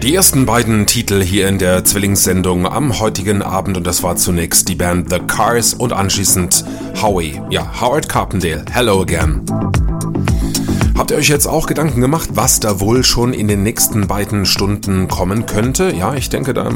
Die ersten beiden Titel hier in der Zwillingssendung am heutigen Abend, und das war zunächst die Band The Cars und anschließend Howie, Howard Carpendale, Hello Again. Habt ihr euch jetzt auch Gedanken gemacht, was da wohl schon in den nächsten beiden Stunden kommen könnte? Ja, ich denke da